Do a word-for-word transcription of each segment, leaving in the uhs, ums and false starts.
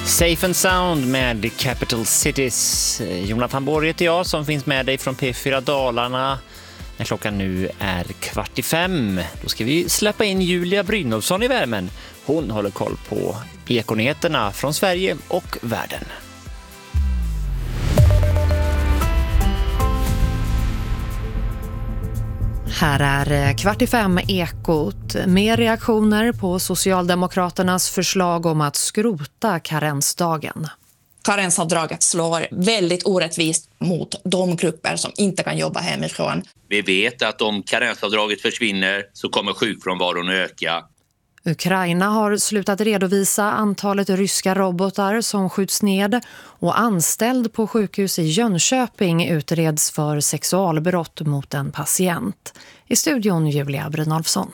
Safe and Sound med Capital Cities. Jonathan Borg heter jag som finns med dig från P fyra Dalarna. När klockan nu är kvart i fem. Då ska vi släppa in Julia Brynolfsson i värmen. Hon håller koll på ekonyheterna från Sverige och världen. Här är kvart i fem Ekot med reaktioner på Socialdemokraternas förslag om att skrota karensdagen. Karensavdraget slår väldigt orättvist mot de grupper som inte kan jobba hemifrån. Vi vet att om karensavdraget försvinner så kommer sjukfrånvaron öka. Ukraina har slutat redovisa antalet ryska robotar som skjuts ned och anställd på sjukhus i Jönköping utreds för sexualbrott mot en patient. I studion Julia Brynolfsson.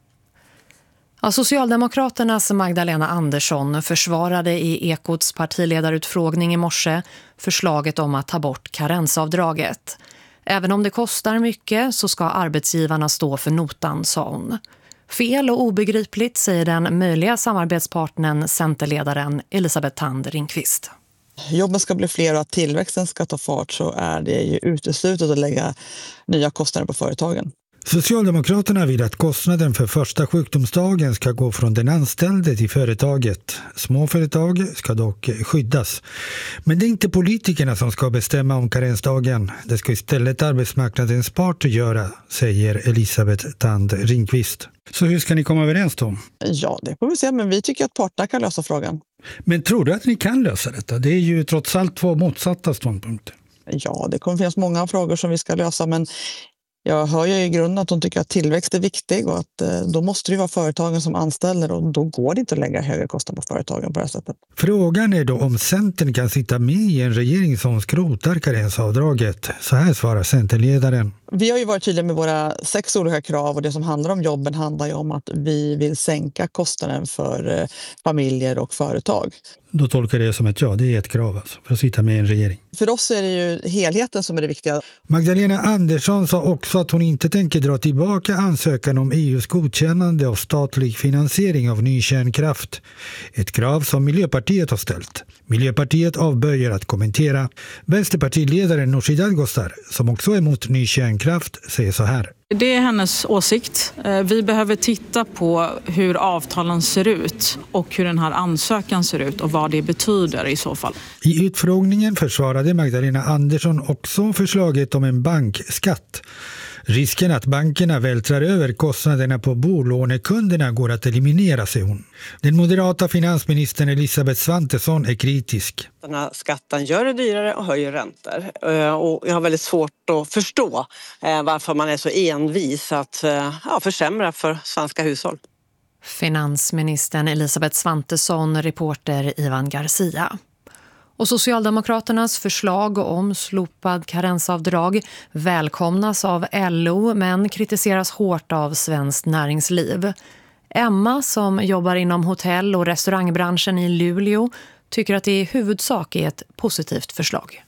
Ja, Socialdemokraternas Magdalena Andersson försvarade i Ekots partiledarutfrågning i morse förslaget om att ta bort karensavdraget. Även om det kostar mycket så ska arbetsgivarna stå för notan, sa hon. Fel och obegripligt, säger den möjliga samarbetspartnern Centerledaren Elisabeth Thand Ringqvist. Jobben ska bli fler och att tillväxten ska ta fart, så är det ju uteslutet att lägga nya kostnader på företagen. Socialdemokraterna vill att kostnaden för första sjukdomsdagen ska gå från den anställde till företaget. Småföretag ska dock skyddas. Men det är inte politikerna som ska bestämma om karensdagen. Det ska istället arbetsmarknadens parter göra, säger Elisabeth Thand Ringqvist. Så hur ska ni komma överens då? Ja, det får vi se, men vi tycker att parterna kan lösa frågan. Men tror du att ni kan lösa detta? Det är ju trots allt två motsatta ståndpunkter. Ja, det kommer finnas många frågor som vi ska lösa, men jag hör ju i grunden att de tycker att tillväxt är viktig och att eh, då måste det vara företagen som anställer, och då går det inte att lägga högre kostnader på företagen på det här sättet. Frågan är då om Centern kan sitta med i en regering som skrotar karensavdraget. Så här svarar Centerledaren. Vi har ju varit tydliga med våra sex olika krav, och det som handlar om jobben handlar ju om att vi vill sänka kostnaden för eh, familjer och företag. Då tolkar det som ett ja, det är ett krav alltså, för att sitta med i en regering. För oss är det ju helheten som är det viktiga. Magdalena Andersson sa också att hon inte tänker dra tillbaka ansökan om E U:s godkännande av statlig finansiering av ny kärnkraft. Ett krav som Miljöpartiet har ställt. Miljöpartiet avböjer att kommentera. Vänsterpartiledaren Nooshi Dadgostar, som också är emot ny kärnkraft, säger så här. Det är hennes åsikt. Vi behöver titta på hur avtalen ser ut och hur den här ansökan ser ut och vad det betyder i så fall. I utfrågningen försvarade Magdalena Andersson också förslaget om en bankskatt. Risken att bankerna vältrar över kostnaderna på bolånekunderna går att eliminera, säger hon. Den moderata finansministern Elisabeth Svantesson är kritisk. Den här skatten gör det dyrare och höjer räntor. Och jag har väldigt svårt att förstå varför man är så envis att ja, försämra för svenska hushåll. Finansministern Elisabeth Svantesson, reporter Ivan Garcia. Och Socialdemokraternas förslag om slopad karensavdrag välkomnas av L O men kritiseras hårt av Svenskt Näringsliv. Emma, som jobbar inom hotell- och restaurangbranschen i Luleå, tycker att det i huvudsak är ett positivt förslag.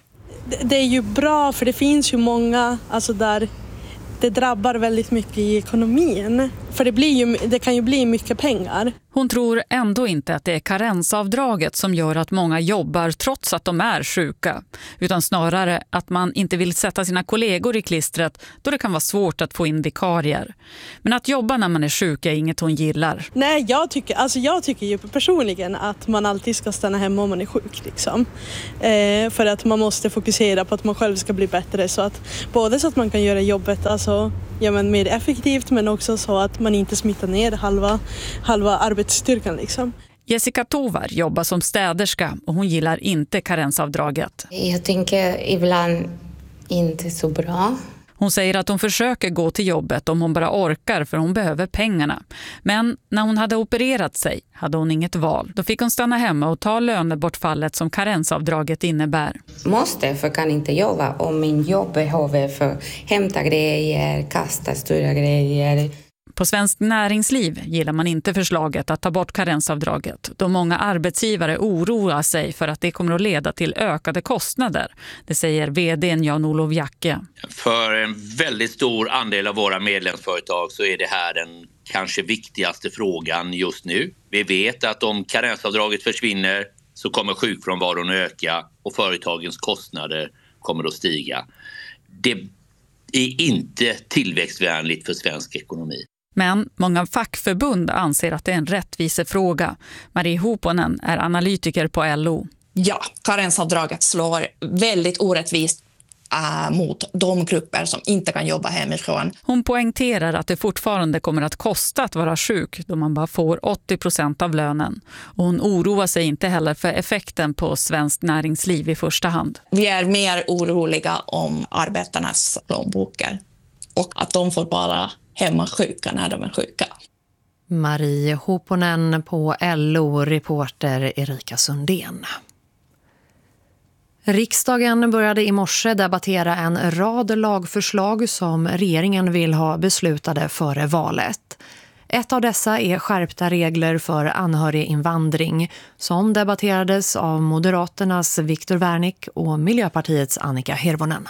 Det är ju bra, för det finns ju många alltså där det drabbar väldigt mycket i ekonomin. För det, blir ju, det kan ju bli mycket pengar. Hon tror ändå inte att det är karensavdraget som gör att många jobbar trots att de är sjuka. Utan snarare att man inte vill sätta sina kollegor i klistret då det kan vara svårt att få in vikarier. Men att jobba när man är sjuk är inget hon gillar. Nej, jag tycker, alltså jag tycker ju personligen att man alltid ska stanna hemma om man är sjuk. Liksom. Eh, för att man måste fokusera på att man själv ska bli bättre. Så att, både så att man kan göra jobbet alltså, ja, men mer effektivt, men också så att man inte smittar ner halva, halva arbetsstyrkan. Liksom. Jessica Tovar jobbar som städerska och hon gillar inte karensavdraget. Jag tänker ibland inte så bra. Hon säger att hon försöker gå till jobbet om hon bara orkar för hon behöver pengarna. Men när hon hade opererat sig hade hon inget val. Då fick hon stanna hemma och ta lönebortfallet som karensavdraget innebär. Måste, för kan inte jobba om min jobb behöver för hämta grejer, kasta stora grejer. På Svenskt Näringsliv gillar man inte förslaget att ta bort karensavdraget då många arbetsgivare oroar sig för att det kommer att leda till ökade kostnader. Det säger vdn Jan-Olof Jacke. För en väldigt stor andel av våra medlemsföretag så är det här den kanske viktigaste frågan just nu. Vi vet att om karensavdraget försvinner så kommer sjukfrånvaron att öka och företagens kostnader kommer att stiga. Det är inte tillväxtvänligt för svensk ekonomi. Men många fackförbund anser att det är en rättvisefråga. Marie Hoponen är analytiker på L O. Ja, karensavdraget slår väldigt orättvist äh, mot de grupper som inte kan jobba hemifrån. Hon poängterar att det fortfarande kommer att kosta att vara sjuk då man bara får åttio procent av lönen. Och hon oroar sig inte heller för effekten på svenskt näringsliv i första hand. Vi är mer oroliga om arbetarnas plånböcker och att de får vara hemma sjuka när de är sjuka. Marie Hoponen på L O, reporter Erika Sundén. Riksdagen började i morse debattera en rad lagförslag som regeringen vill ha beslutade före valet. Ett av dessa är skärpta regler för anhöriginvandring som debatterades av Moderaternas Viktor Wärnick och Miljöpartiets Annika Hirvonen.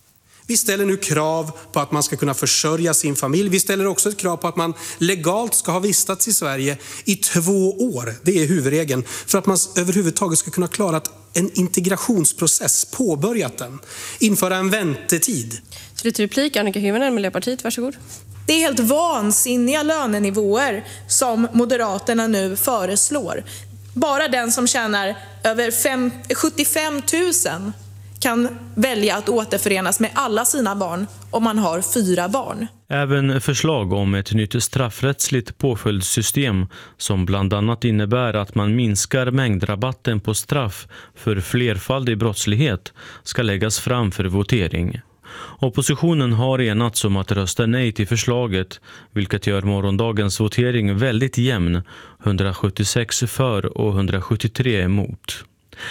Vi ställer nu krav på att man ska kunna försörja sin familj. Vi ställer också ett krav på att man legalt ska ha vistats i Sverige i två år. Det är huvudregeln. För att man överhuvudtaget ska kunna klara att en integrationsprocess, påbörjat den. Införa en väntetid. Slutreplik, Annika Hirvonen, Miljöpartiet, varsågod. Det är helt vansinniga lönenivåer som Moderaterna nu föreslår. Bara den som tjänar över sjuttiofem tusen kan välja att återförenas med alla sina barn om man har fyra barn. Även förslag om ett nytt straffrättsligt påföljdssystem som bland annat innebär att man minskar mängdrabatten på straff för flerfaldig brottslighet ska läggas fram för votering. Oppositionen har enats om att rösta nej till förslaget, vilket gör morgondagens votering väldigt jämn, hundrasjuttiosex för och hundrasjuttiotre emot.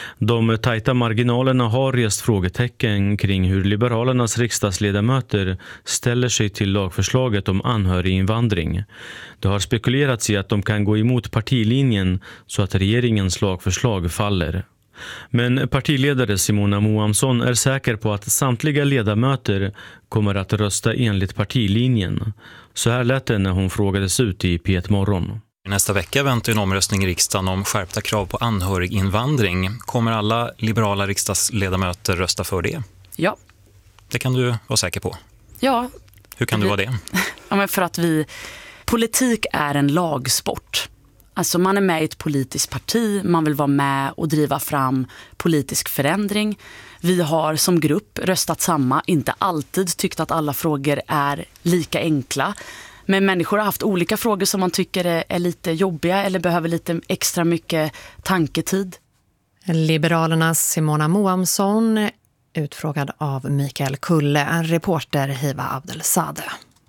De tajta marginalerna har rest frågetecken kring hur Liberalernas riksdagsledamöter ställer sig till lagförslaget om anhöriginvandring. Det har spekulerats i att de kan gå emot partilinjen så att regeringens lagförslag faller. Men partiledare Simona Moamsson är säker på att samtliga ledamöter kommer att rösta enligt partilinjen. Så här lät det när hon frågades ut i P ett morgon. Nästa vecka väntar en omröstning i riksdagen om skärpta krav på anhöriginvandring. Kommer alla liberala riksdagsledamöter rösta för det? Ja. Det kan du vara säker på. Ja. Hur kan vi, du vara det? Ja, men för att vi... Politik är en lagsport. Alltså man är med i ett politiskt parti, man vill vara med och driva fram politisk förändring. Vi har som grupp röstat samma, inte alltid tyckt att alla frågor är lika enkla. Men människor har haft olika frågor som man tycker är, är lite jobbiga eller behöver lite extra mycket tanketid. Liberalernas Simona Moamsson, utfrågad av Mikael Kulle, en reporter Hiva Abdelsade.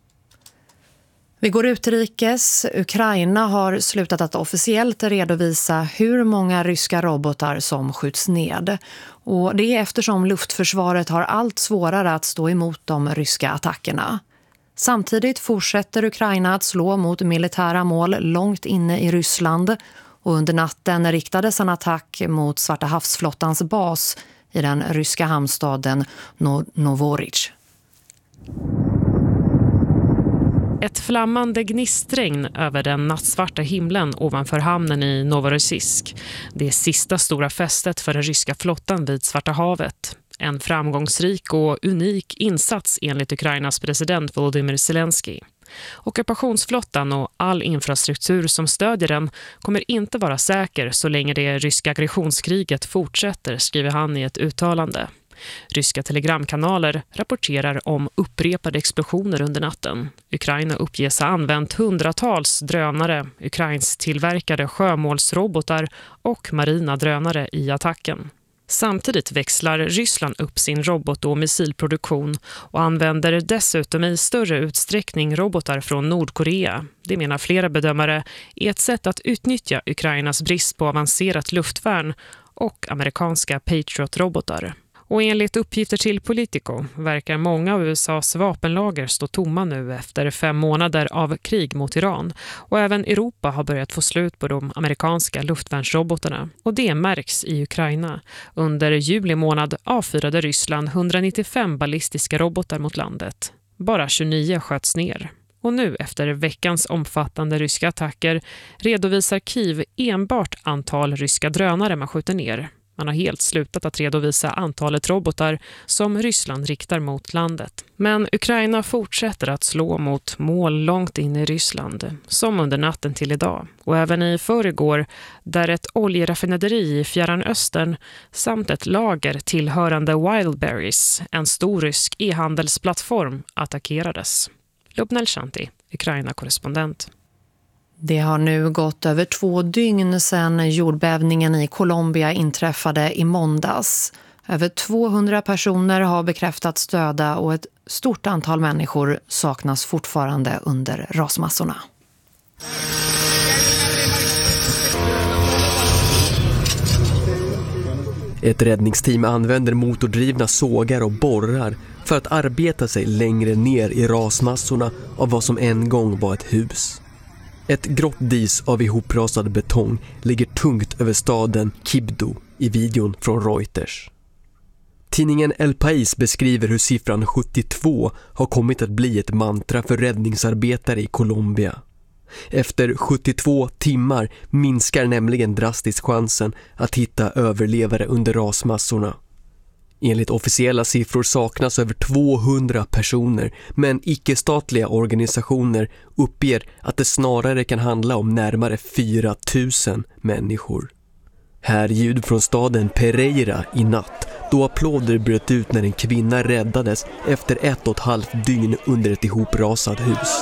Vi går utrikes. Ukraina har slutat att officiellt redovisa hur många ryska robotar som skjuts ned. Och det är eftersom luftförsvaret har allt svårare att stå emot de ryska attackerna. Samtidigt fortsätter Ukraina att slå mot militära mål långt inne i Ryssland. Och under natten riktades en attack mot Svarta havsflottans bas i den ryska hamnstaden Novorossijsk. Ett flammande gnistregn över den nattsvarta himlen ovanför hamnen i Novorossijsk. Det är sista stora fästet för den ryska flottan vid Svarta havet. En framgångsrik och unik insats enligt Ukrainas president Volodymyr Zelensky. Ockupationsflottan och all infrastruktur som stödjer den kommer inte vara säker så länge det ryska aggressionskriget fortsätter, skriver han i ett uttalande. Ryska telegramkanaler rapporterar om upprepade explosioner under natten. Ukraina uppges ha använt hundratals drönare, Ukrains tillverkade sjömålsrobotar och marina drönare i attacken. Samtidigt växlar Ryssland upp sin robot- och missilproduktion och använder dessutom i större utsträckning robotar från Nordkorea. Det menar flera bedömare är ett sätt att utnyttja Ukrainas brist på avancerat luftvärn och amerikanska Patriot-robotar. Och enligt uppgifter till Politico verkar många av U S A:s vapenlager stå tomma nu efter fem månader av krig mot Iran. Och även Europa har börjat få slut på de amerikanska luftvärnsrobotarna. Och det märks i Ukraina. Under juli månad avfyrade Ryssland etthundranittiofem ballistiska robotar mot landet. Bara tjugonio sköts ner. Och nu efter veckans omfattande ryska attacker redovisar Kiev enbart antal ryska drönare man skjuter ner. Man har helt slutat att redovisa antalet robotar som Ryssland riktar mot landet. Men Ukraina fortsätter att slå mot mål långt in i Ryssland, som under natten till idag. Och även i förrgår, där ett oljeraffinaderi i Fjärran Östern samt ett lager tillhörande Wildberries, en stor rysk e-handelsplattform, attackerades. Lubnel Shanti, Ukraina-korrespondent. Det har nu gått över två dygn sedan jordbävningen i Colombia inträffade i måndags. Över tvåhundra personer har bekräftats döda och ett stort antal människor saknas fortfarande under rasmassorna. Ett räddningsteam använder motordrivna sågar och borrar för att arbeta sig längre ner i rasmassorna av vad som en gång var ett hus. Ett grått dis av ihoprasad betong ligger tungt över staden Quibdó i videon från Reuters. Tidningen El País beskriver hur siffran sjuttiotvå har kommit att bli ett mantra för räddningsarbetare i Colombia. Efter sjuttiotvå timmar minskar nämligen drastiskt chansen att hitta överlevare under rasmassorna. Enligt officiella siffror saknas över tvåhundra personer, men icke-statliga organisationer uppger att det snarare kan handla om närmare fyra tusen människor. Här ljud från staden Pereira i natt, då applåder bröt ut när en kvinna räddades efter ett och ett halvt dygn under ett ihoprasat hus.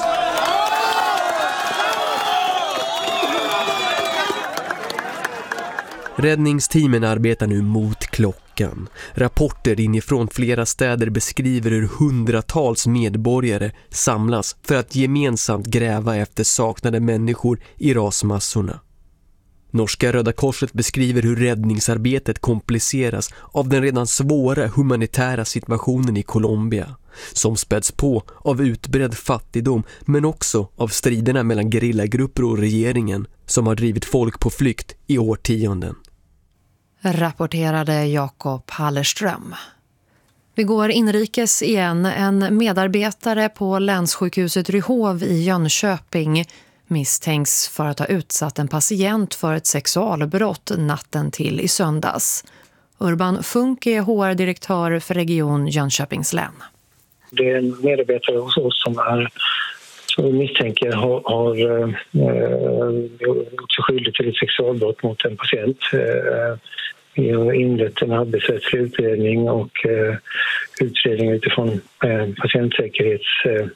Räddningsteamen arbetar nu mot klockan. Rapporter inifrån flera städer beskriver hur hundratals medborgare samlas för att gemensamt gräva efter saknade människor i rasmassorna. Norska Röda Korset beskriver hur räddningsarbetet kompliceras av den redan svåra humanitära situationen i Colombia, som späds på av utbredd fattigdom men också av striderna mellan gerillagrupper och regeringen som har drivit folk på flykt i årtionden. Rapporterade Jakob Hallerström. Vi går inrikes igen. En medarbetare på länssjukhuset Ryhov i Jönköping misstänks för att ha utsatt en patient för ett sexualbrott natten till i söndags. Urban Funk är H R-direktör för region Jönköpings län. Det är en medarbetare hos oss som är som vi misstänker har, har eh, gjort sig skyldig till ett sexualbrott mot en patient. Eh, vi har inlett en arbetsrättslig utredning och eh, utredning utifrån eh, patientsäkerhetsaspekterna.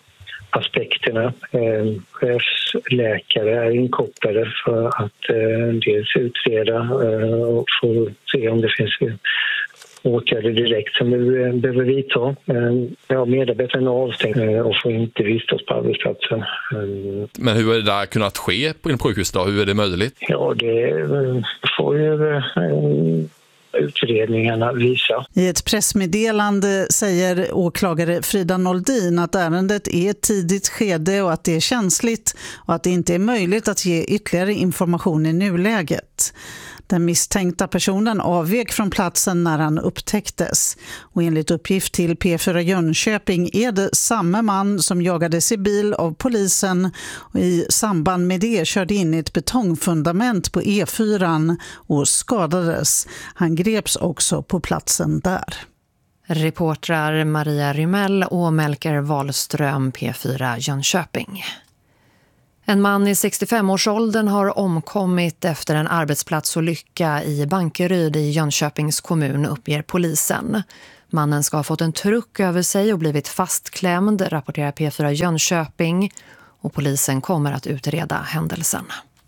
Eh, chefsläkare är inkopplade för att eh, dels utreda eh, och få se om det finns åtgärder direkt som vi behöver vidta. Ja, medarbetaren är avstängd och får inte vistas på arbetsplatsen. Men hur är det där kunnat ske på en sjukhus då? Hur är det möjligt? Ja, det får ju utredningarna visa. I ett pressmeddelande säger åklagare Frida Noldin att ärendet är ett tidigt skede och att det är känsligt och att det inte är möjligt att ge ytterligare information i nuläget. Den misstänkta personen avvek från platsen när han upptäcktes. Och enligt uppgift till P fyra Jönköping är det samma man som jagades i bil av polisen och i samband med det körde in i ett betongfundament på E fyra och skadades. Han greps också på platsen där. Reportrar Maria Rymell och Melker Wahlström, P fyra Jönköping. En man i sextiofem-årsåldern har omkommit efter en arbetsplatsolycka i Bankeryd i Jönköpings kommun, uppger polisen. Mannen ska ha fått en truck över sig och blivit fastklämd, rapporterar P fyra Jönköping, och polisen kommer att utreda händelsen.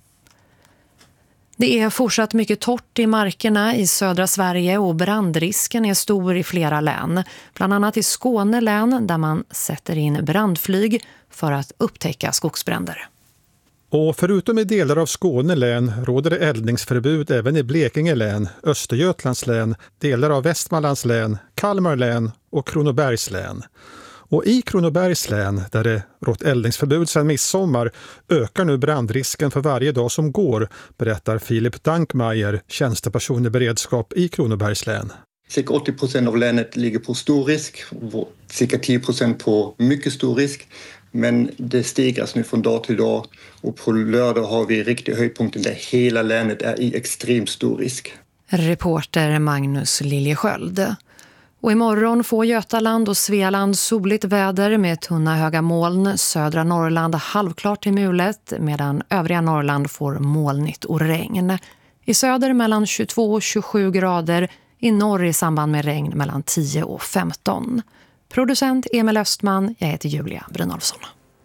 Det är fortsatt mycket torrt i markerna i södra Sverige och brandrisken är stor i flera län. Bland annat i Skåne län där man sätter in brandflyg för att upptäcka skogsbränder. Och förutom i delar av Skåne län råder det eldningsförbud även i Blekinge län, Östergötlands län, delar av Västmanlands län, Kalmar län och Kronobergs län. Och i Kronobergs län, där det rått eldningsförbud sedan midsommar, ökar nu brandrisken för varje dag som går, berättar Filip Dankmeier, tjänsteperson i beredskap i Kronobergs län. Cirka åttio procent av länet ligger på stor risk, cirka tio procent på mycket stor risk. Men det stigras nu från dag till dag och på lördag har vi riktigt höjdpunkten där hela länet är i extremt stor risk. Reporter Magnus Liljesköld. Och imorgon får Götaland och Svealand soligt väder med tunna höga moln. Södra Norrland halvklart till mulet medan övriga Norrland får molnigt och regn. I söder mellan tjugotvå och tjugosju grader, i norr i samband med regn mellan tio och femton. Producent Emil Östman, jag heter Julia Brynolfsson.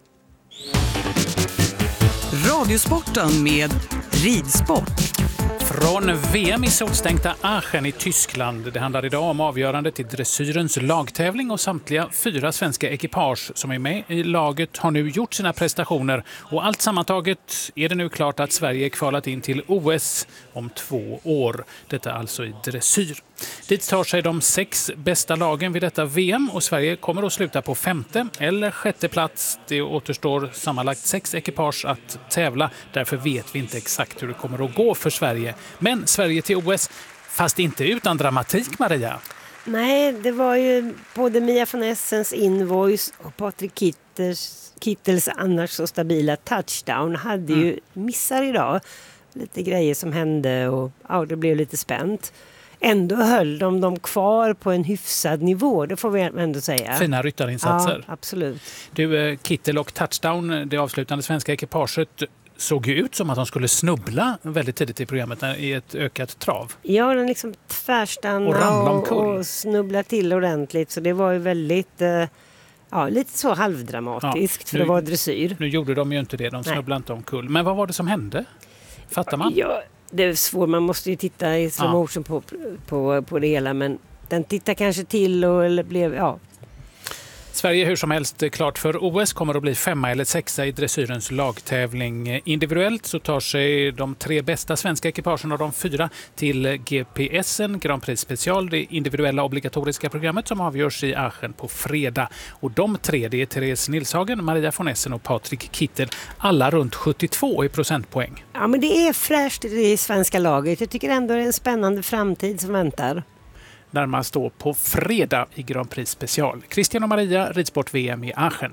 Radiosporten med ridsport. Från V M i solstänkta Aachen i Tyskland. Det handlar idag om avgörandet i dressyrens lagtävling och samtliga fyra svenska ekipage som är med i laget har nu gjort sina prestationer. Och allt sammantaget är det nu klart att Sverige kvalat in till O S om två år. Detta alltså i dressyr. Dit tar sig de sex bästa lagen vid detta V M och Sverige kommer att sluta på femte eller sjätte plats. Det återstår sammanlagt sex ekipage att tävla. Därför vet vi inte exakt hur det kommer att gå för Sverige. Men Sverige till O S, fast inte utan dramatik, Maria. Nej, det var ju både Mia von Essens invoice och Patrik Kittels, Kittels annars så stabila touchdown hade mm. ju missar idag. Lite grejer som hände och ja, det blev lite spänt. Ändå höll de dem kvar på en hyfsad nivå, det får vi ändå säga. Fina ryttarinsatser. Ja, absolut. Du, Kittel och touchdown, det avslutande svenska ekipaget, såg ju ut som att de skulle snubbla väldigt tidigt i programmet i ett ökat trav. Ja, den liksom tvärstanna och, och, och snubbla till ordentligt. Så det var ju väldigt, eh, ja, lite så halvdramatiskt ja, för nu, att vara dressyr. Nu gjorde de ju inte det, de snubblade inte omkull. Men vad var det som hände? Fattar man? Ja, det är svårt, man måste ju titta i slow motion ja. på, på, på det hela. Men den tittar kanske till och eller blev, ja. Sverige hur som helst klart för O S kommer att bli femma eller sexa i dressyrens lagtävling. Individuellt så tar sig de tre bästa svenska ekipagen av de fyra till G P S-en, Grand Prix Special, det individuella obligatoriska programmet som avgörs i Aachen på fredag. Och de tre, det är Therese Nilshagen, Maria von Essen och Patrik Kittel, alla runt sjuttiotvå i procentpoäng. Ja, men det är fräscht i det svenska laget. Jag tycker ändå det är en spännande framtid som väntar. Närmast då på fredag i Grand Prix Special. Christian och Maria, ridsport V M i Aachen.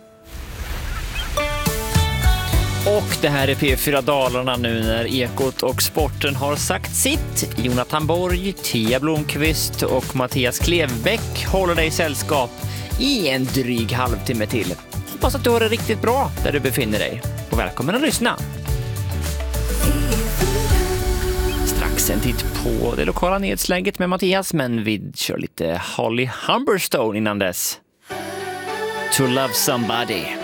Och det här är P fyra Dalarna nu när Ekot och sporten har sagt sitt. Jonathan Borg, Tia Blomqvist och Mattias Klevbäck håller dig i sällskap i en dryg halvtimme till. Hoppas att du har det riktigt bra där du befinner dig. Och välkommen att lyssna. Strax en titt på det lokala nedslägget med Mattias, men vi kör lite Holly Humberstone innan dess. To Love Somebody.